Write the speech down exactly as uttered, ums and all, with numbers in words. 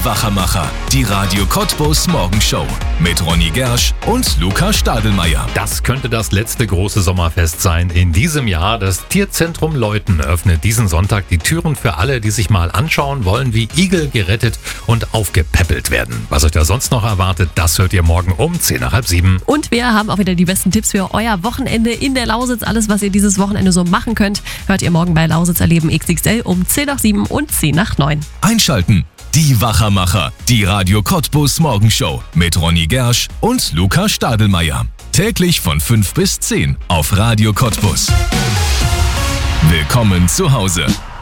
Die Wachermacher, die Radio Cottbus Morgenshow mit Ronny Gersch und Luca Stadelmeier. Das könnte das letzte große Sommerfest sein in diesem Jahr. Das Tierzentrum Leuthen öffnet diesen Sonntag die Türen für alle, die sich mal anschauen wollen, wie Igel gerettet und aufgepäppelt werden. Was euch da sonst noch erwartet, das hört ihr morgen um zehn nach halb sieben. Und wir haben auch wieder die besten Tipps für euer Wochenende in der Lausitz. Alles, was ihr dieses Wochenende so machen könnt, hört ihr morgen bei Lausitz Erleben X X L um zehn nach sieben und zehn nach neun. Einschalten. Die Wachermacher, die Radio Cottbus Morgenshow mit Ronny Gersch und Luca Stadelmeier. Täglich von fünf bis zehn auf Radio Cottbus. Willkommen zu Hause.